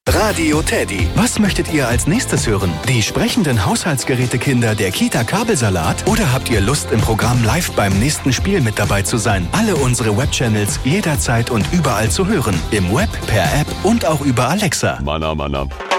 Radio Teddy. Was möchtet ihr als nächstes hören? Die sprechenden Haushaltsgerätekinder der Kita Kabelsalat? Oder habt ihr Lust, im Programm live beim nächsten Spiel mit dabei zu sein? Alle unsere Webchannels jederzeit und überall zu hören. Im Web, per App und auch über Alexa. Mann.